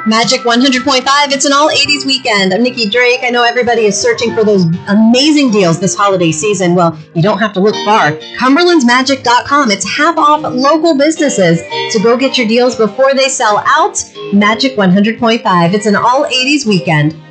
Magic 100.5, it's an all 80s weekend. I'm Nikki Drake. I know everybody is searching for those amazing deals this holiday season. Well, you don't have to look far. Cumberlandsmagic.com. It's half off local businesses. So go get your deals before they sell out. Magic 100.5, it's an all 80s weekend.